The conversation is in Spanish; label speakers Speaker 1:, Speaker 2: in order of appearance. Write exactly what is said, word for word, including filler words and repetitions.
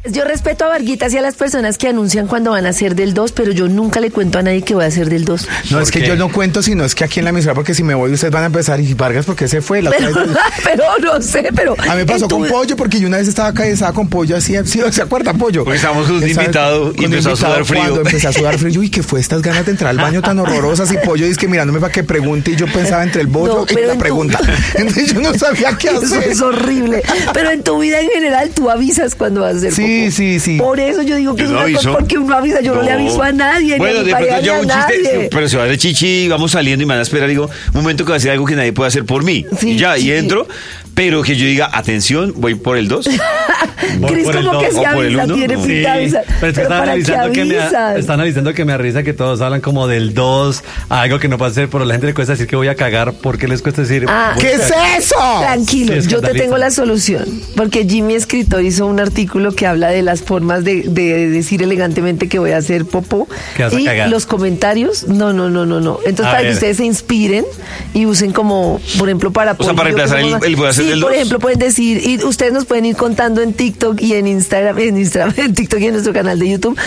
Speaker 1: Yo respeto a Varguitas y a las personas que anuncian cuando van a hacer del dos, pero yo nunca le cuento a nadie que voy a hacer del dos.
Speaker 2: No, es que
Speaker 3: qué?
Speaker 2: yo no cuento, sino es que aquí en la emisora, porque si me voy ustedes van a empezar, y Vargas, ¿por qué se fue? La
Speaker 1: Pero,
Speaker 2: otra vez-
Speaker 1: pero no sé, pero...
Speaker 2: A mí me pasó
Speaker 1: en tu-
Speaker 2: con Pollo, porque yo una vez estaba acá y estaba con Pollo así, ¿sí, ¿se acuerda Pollo?
Speaker 3: Porque estábamos con un
Speaker 2: Estaba
Speaker 3: invitado y
Speaker 2: con un
Speaker 3: empezó a
Speaker 2: invitado
Speaker 3: sudar frío.
Speaker 2: Cuando empecé a sudar frío, yo, uy, ¿qué fue estas ganas de entrar al baño tan horrorosas? Y Pollo dice que mirándome para que pregunte, y yo pensaba entre el bollo
Speaker 1: No,
Speaker 2: y
Speaker 1: pero
Speaker 2: la
Speaker 1: en tu-
Speaker 2: pregunta. Entonces yo no sabía qué
Speaker 1: Eso
Speaker 2: hacer.
Speaker 1: es horrible. Pero en tu vida en general tú avisas cuando vas a hacer
Speaker 2: Sí,
Speaker 1: popó.
Speaker 2: sí, sí.
Speaker 1: Por eso yo digo que
Speaker 3: Yo
Speaker 1: es
Speaker 3: no
Speaker 1: una
Speaker 3: aviso.
Speaker 1: cosa porque uno avisa. Yo no, le aviso a nadie.
Speaker 3: Bueno,
Speaker 1: ni a mi
Speaker 3: de pronto
Speaker 1: pareja,
Speaker 3: yo
Speaker 1: ni
Speaker 3: un
Speaker 1: a
Speaker 3: chiste,
Speaker 1: nadie.
Speaker 3: pero se va de chichi, vamos saliendo y me van a esperar, digo, un momento que va a hacer algo que nadie puede hacer por mí.
Speaker 1: Sí,
Speaker 3: y ya,
Speaker 1: sí.
Speaker 3: y entro, pero que yo diga, atención, voy por el dos.
Speaker 1: Cris
Speaker 4: por el
Speaker 1: como
Speaker 4: dos,
Speaker 1: que se
Speaker 3: o por el
Speaker 1: avisa,
Speaker 3: uno,
Speaker 1: tiene
Speaker 3: no.
Speaker 1: pinta de avisar.
Speaker 4: pero es que
Speaker 1: Pero
Speaker 4: están
Speaker 1: ¿para qué
Speaker 4: avisando que, me,
Speaker 1: avisan?
Speaker 4: están avisando que me risa que todos hablan como del dos, algo que no puede ser, pero a la gente le cuesta decir que voy a cagar. ¿Por qué les cuesta decir?
Speaker 1: Ah,
Speaker 4: voy a
Speaker 2: ¿Qué es
Speaker 4: cagar?
Speaker 2: eso?
Speaker 1: Tranquilo,
Speaker 4: Sí, es
Speaker 1: yo te
Speaker 4: escandaliza.
Speaker 1: tengo la solución. Porque Jimmy Escritor hizo un artículo que habla de las formas de, de decir elegantemente que voy a hacer popó.
Speaker 4: Que vas a
Speaker 1: y
Speaker 4: cagar.
Speaker 1: los comentarios, no, no, no, no, no. Entonces,
Speaker 4: A
Speaker 1: para
Speaker 4: ver.
Speaker 1: que ustedes se inspiren y usen como, por ejemplo, para...
Speaker 3: O sea, para
Speaker 1: Pollo,
Speaker 3: reemplazar
Speaker 1: que
Speaker 3: el-
Speaker 1: somos-
Speaker 3: el voy a hacer
Speaker 1: Sí,
Speaker 3: del
Speaker 1: por
Speaker 3: dos.
Speaker 1: ejemplo, pueden decir, y ustedes nos pueden ir contando en TikTok y en Instagram, en Instagram, en TikTok y en nuestro canal de YouTube,